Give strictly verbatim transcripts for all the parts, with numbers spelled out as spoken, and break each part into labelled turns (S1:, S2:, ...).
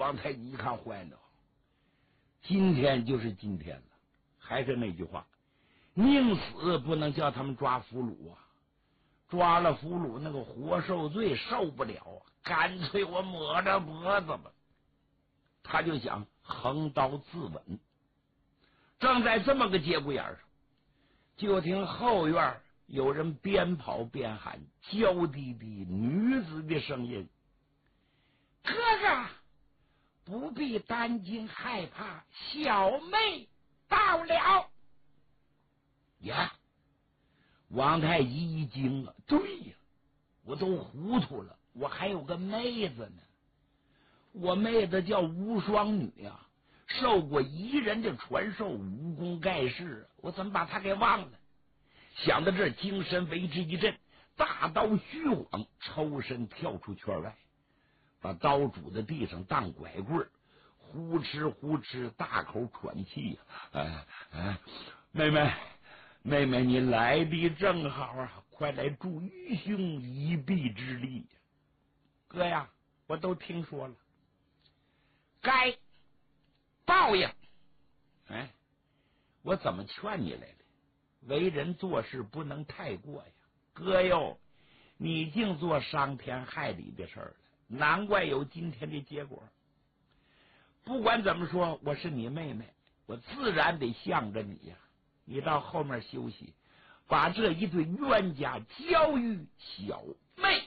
S1: 王太极一看坏了，今天就是今天了，还是那句话，宁死不能叫他们抓俘虏啊！抓了俘虏，那个活受罪受不了啊，干脆我抹着脖子吧。他就想横刀自刎。正在这么个节骨眼上，就听后院有人边跑边喊，娇滴滴女子的声音：“哥哥，不必担惊害怕，小妹到了。”呀！王太极一惊啊，对呀，我都糊涂了，我还有个妹子呢。我妹子叫无双女啊，受过彝人的传授，武功盖世，我怎么把她给忘了？想到这儿，精神为之一振，大刀虚晃，抽身跳出圈外，把刀拄在地上当拐棍，呼哧呼哧大口喘气。哎哎，妹妹妹妹，你来的正好啊，快来助愚兄一臂之力。哥呀，我都听说了，该报应。哎，我怎么劝你来了？为人做事不能太过呀。哥哟，你净做伤天害理的事儿了，难怪有今天的结果。不管怎么说，我是你妹妹，我自然得向着你呀。你到后面休息，把这一对冤家交于小妹。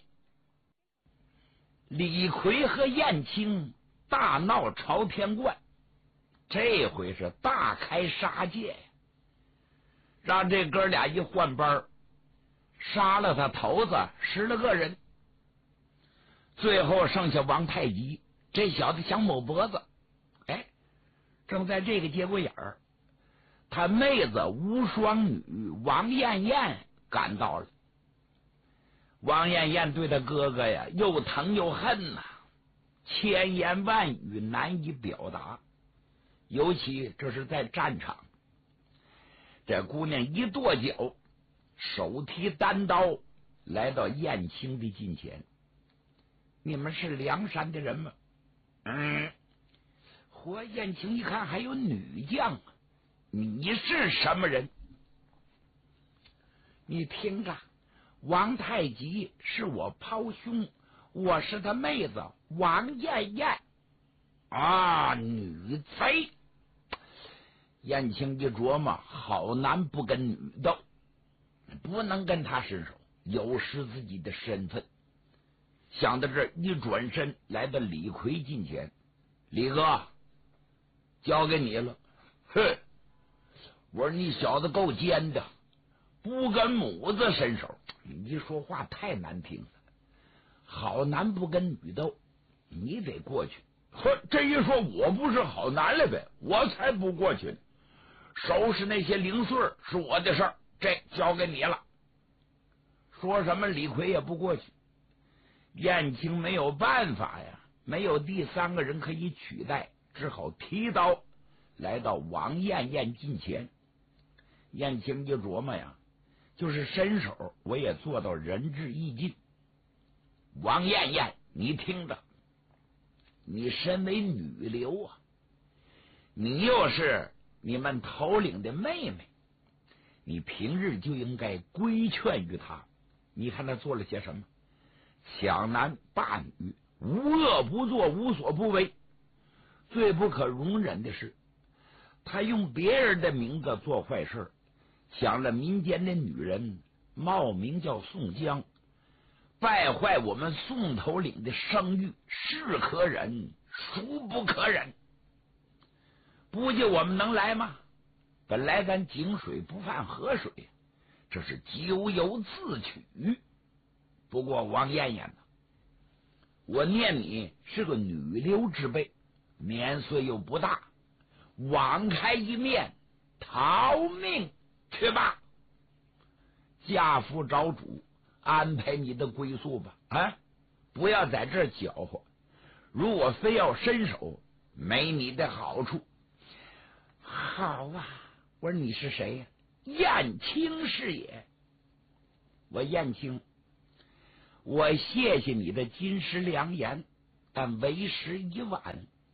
S1: 李逵和燕青大闹朝天观，这回是大开杀戒呀，让这哥俩一换班，杀了他头子十来个人，最后剩下王太极，这小子想抹脖子。哎，正在这个节骨眼儿，他妹子无双女王艳艳赶到了。王艳艳对他哥哥呀，又疼又恨呐、啊，千言万语难以表达。尤其这是在战场，这姑娘一跺脚，手提单刀来到燕青的近前。你们是梁山的人吗？嗯。火燕青一看还有女将，你是什么人？你听着，王太极是我胞兄，我是他妹子王艳艳。啊，女贼！燕青一琢磨，好男不跟女斗，不能跟他伸手，有失自己的身份。想到这儿，一转身来到李逵近前。李哥，交给你了。哼，我说你小子够奸的，不跟母子伸手。你说话太难听了，好男不跟女斗，你得过去。呵，这一说我不是好男了呗，我才不过去呢。收拾那些零碎是我的事儿，这交给你了。说什么李逵也不过去。燕青没有办法呀，没有第三个人可以取代，只好提刀来到王艳艳近前。燕青就琢磨呀，就是伸手我也做到仁至义尽。王艳艳，你听着，你身为女流啊，你又是你们头领的妹妹，你平日就应该规劝于她。你看她做了些什么？抢男霸女，无恶不作，无所不为。最不可容忍的是，他用别人的名字做坏事，抢了民间的女人，冒名叫宋江，败坏我们宋头领的声誉，是可忍，孰不可忍？不就我们能来吗？本来咱井水不犯河水，这是咎由自取。不过王艳艳呢，我念你是个女流之辈，年岁又不大，网开一面，逃命去吧。家父找主，安排你的归宿吧。啊，不要在这儿搅和。如果非要伸手，没你的好处。好啊，我说你是谁呀？燕青是也。我燕青，我谢谢你的金石良言，但为时已晚，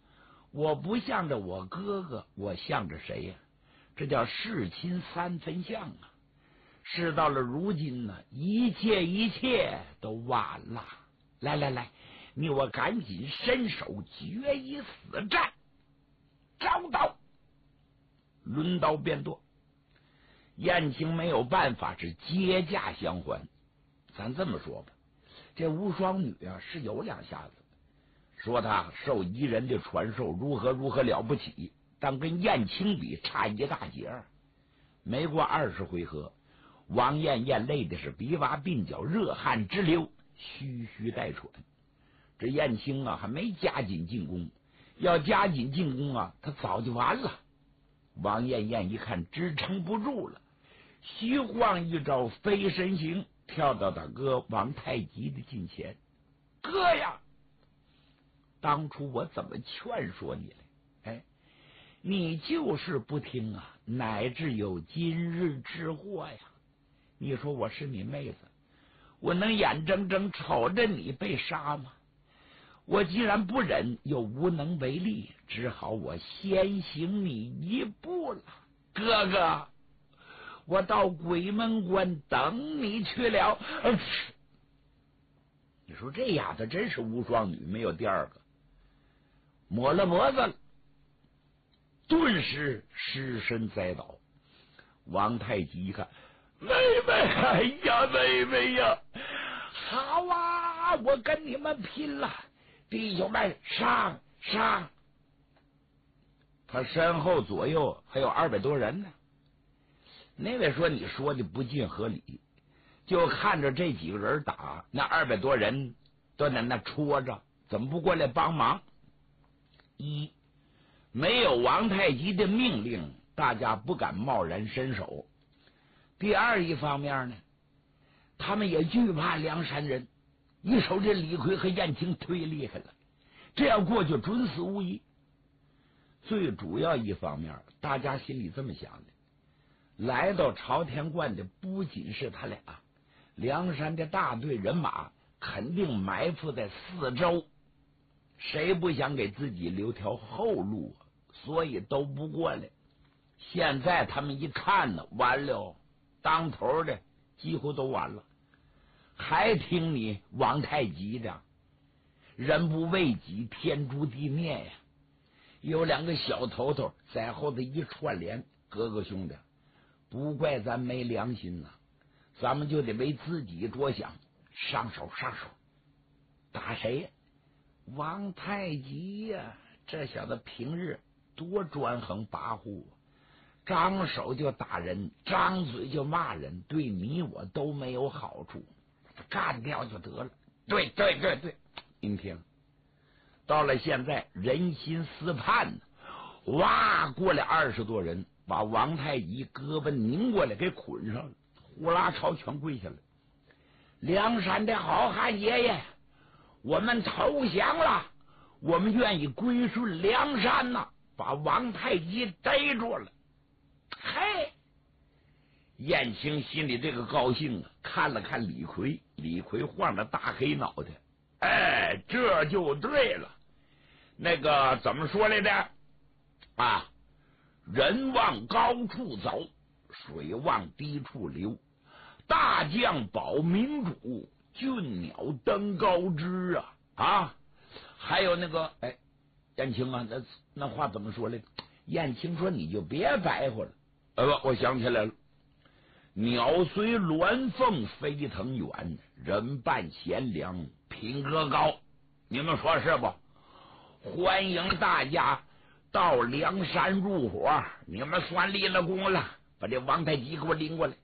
S1: 我不向着我哥哥，我向着谁呀、啊？这叫世亲三分相啊！事到了如今呢，一切一切都晚了。来来来，你我赶紧伸手决一死战，招刀，抡刀便剁。燕青没有办法，是接驾相还。咱这么说吧，这无双女啊是有两下子，说她受夷人的传授，如何如何了不起，但跟燕青比差一大截。没过二十回合，王艳艳累的是鼻洼鬓角，热汗直流，吁吁带喘。这燕青啊还没加紧进攻，要加紧进攻啊，他早就完了。王艳艳一看支撑不住了，虚晃一招飞身行，跳到他哥王太极的近前。哥呀，当初我怎么劝说你来？哎，你就是不听啊，乃至有今日之祸呀！你说我是你妹子，我能眼睁睁瞅着你被杀吗？我既然不忍，又无能为力，只好我先行你一步了。哥哥，我到鬼门关等你去了。呃、你说这丫头真是无双女，没有第二个。抹了脖子，顿时失身栽倒。王太极一看，妹妹，哎呀，妹妹呀，好啊，我跟你们拼了！弟兄们，上上！他身后左右还有二百多人呢。那位说你说的不尽合理，就看着这几个人打，那二百多人都在那戳着，怎么不过来帮忙？一没有王太极的命令，大家不敢贸然伸手。第二一方面呢，他们也惧怕梁山人，一手这李逵和燕青忒厉害了，这样过就准死无疑。最主要一方面，大家心里这么想的，来到朝天观的不仅是他俩，梁山的大队人马肯定埋伏在四周，谁不想给自己留条后路啊？所以都不过来。现在他们一看呢，完了，当头的几乎都完了，还听你王太极的，人不为己，天诛地灭呀！有两个小头头在后头一串联，哥哥兄弟，不怪咱没良心呐、啊，咱们就得为自己着想，上手上手。打谁呀？王太极呀、啊！这小子平日多专横跋扈，张手就打人，张嘴就骂人，对你我都没有好处，干掉就得了。对对对对，您听，到了现在人心思叛呢，哇，过来二十多人，把王太极胳膊拧过来给捆上了，呼啦朝全跪下了。梁山的好汉爷爷，我们投降了，我们愿意归顺梁山呐、啊！把王太极逮住了。嘿，燕青心里这个高兴啊，看了看李逵，李逵晃着大黑脑袋，哎，这就对了。那个怎么说来着？啊，人往高处走，水往低处流。大将保民主，俊鸟登高枝啊！啊，还有那个，哎，燕青啊，那那话怎么说来？燕青说：“你就别白活了。”呃，我想起来了，鸟随鸾凤飞腾远，人伴贤良品格高。你们说是不？欢迎大家到梁山入伙，你们算立了功了，把这王太极给我领过来。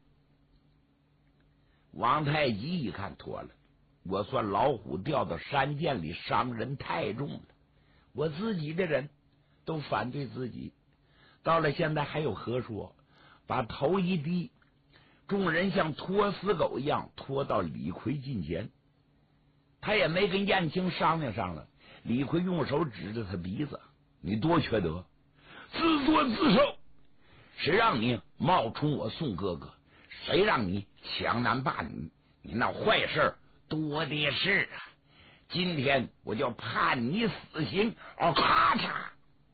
S1: 王太极一看妥了，我算老虎掉到山涧里，伤人太重了，我自己的人都反对自己，到了现在还有何说？把头一低，众人像拖死狗一样拖到李逵近前，他也没跟燕青商量商量。李逵用手指着他鼻子：“你多缺德，自作自受！谁让你冒充我宋哥哥？谁让你强男霸女？你那坏事多的是啊！今天我就判你死刑！”哦，咔嚓，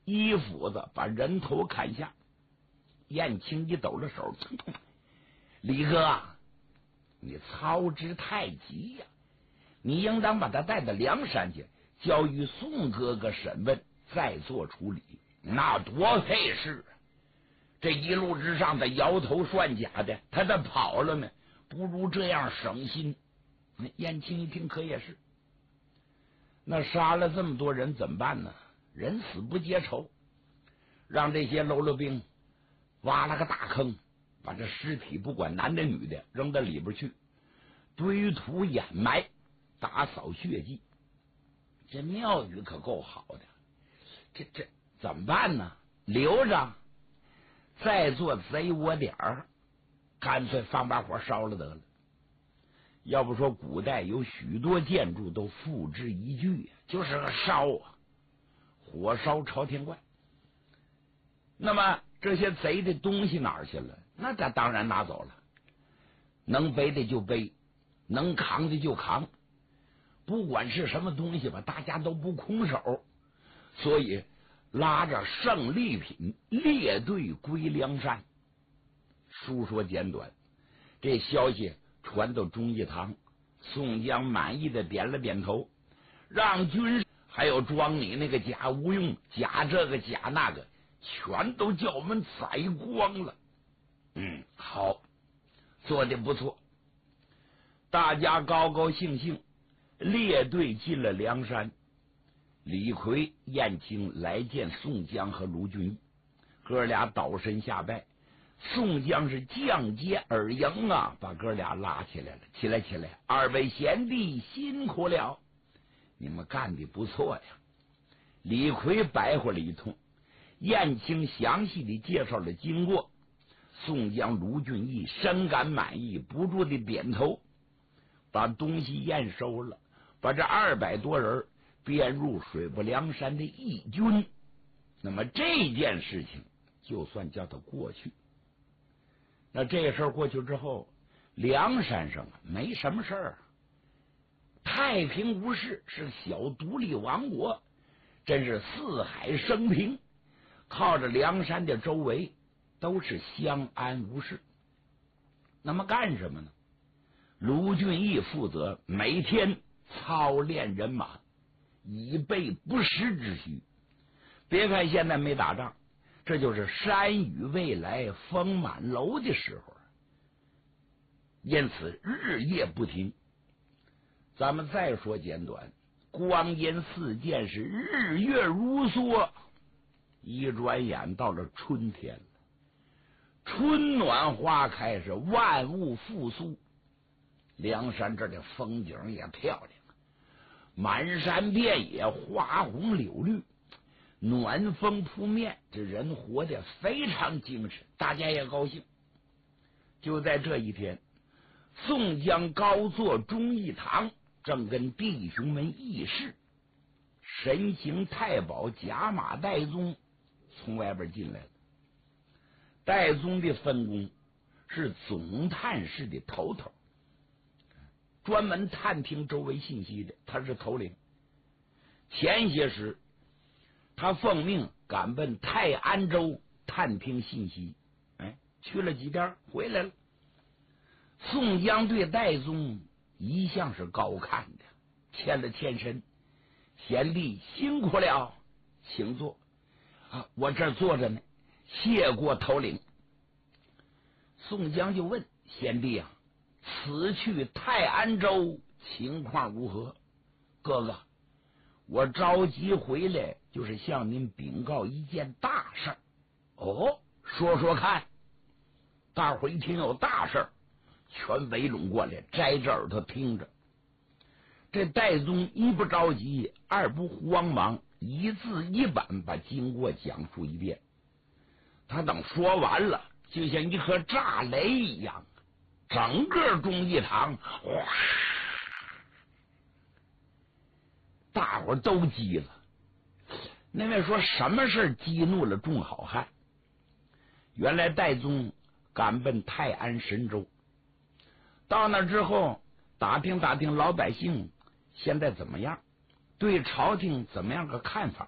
S1: 一斧子把人头砍下。燕青一抖了手，疼痛。李哥，你操之太急呀、啊！你应当把他带到梁山去，交与宋哥哥审问，再做处理。那多费事啊！这一路之上的摇头算假的，他这跑了呢，不如这样省心。那燕青一听，可也是。那杀了这么多人怎么办呢？人死不结仇，让这些喽啰兵挖了个大坑，把这尸体不管男的女的扔到里边去，堆土掩埋，打扫血迹。这庙宇可够好的，这这怎么办呢？留着，再做贼窝点儿，干脆放把火烧了得了。要不说古代有许多建筑都付之一炬，就是个烧啊，火烧朝天怪。那么这些贼的东西哪儿去了？那他当然拿走了，能背的就背，能扛的就扛，不管是什么东西吧，大家都不空手，所以拉着胜利品列队归梁山。书说简短，这消息传到忠义堂，宋江满意的点了点头，让军还有装你那个假吴用，假这个假那个，全都叫我们宰光了。嗯，好，做的不错。大家高高兴兴列队进了梁山。李逵、燕青来见宋江和卢俊义，哥俩倒身下拜。宋江是降阶耳迎啊，把哥俩拉起来了。起来起来，二位贤弟辛苦了，你们干的不错呀。李逵白活了一通，燕青详细的介绍了经过。宋江、卢俊义深感满意，不住的点头，把东西验收了，把这二百多人编入水泊梁山的义军。那么这件事情就算叫他过去。那这事儿过去之后，梁山上没什么事儿，太平无事，是小独立王国，真是四海升平，靠着梁山的周围都是相安无事。那么干什么呢？卢俊义负责每天操练人马，以备不时之需。别看现在没打仗，这就是山雨未来风满楼的时候，因此日夜不停。咱们再说简短，光阴似箭，是日月如梭，一转眼到了春天了。春暖花开，是万物复苏。梁山这的风景也漂亮，满山遍野花红柳绿，暖风扑面，这人活得非常精神，大家也高兴。就在这一天，宋江高坐忠义堂，正跟弟兄们议事，神行太保贾马戴宗从外边进来了。戴宗的分工是总探视的头头，专门探听周围信息的，他是头领。前些时他奉命赶奔泰安州探听信息，哎，去了几天回来了。宋江对戴宗一向是高看的，欠了欠身，贤弟辛苦了，请坐啊，我这儿坐着呢，谢过头领。宋江就问贤弟啊，此去泰安州情况如何？哥哥，我着急回来，就是向您禀告一件大事儿。哦，说说看。大伙一听有大事儿，全围拢过来，摘着耳朵听着。这戴宗一不着急，二不慌忙，一字一板把经过讲述一遍。他等说完了，就像一颗炸雷一样，整个忠义堂哗，大伙都急了。那位说什么事激怒了众好汉？原来戴宗赶奔泰安神州，到那之后打听打听老百姓现在怎么样，对朝廷怎么样个看法。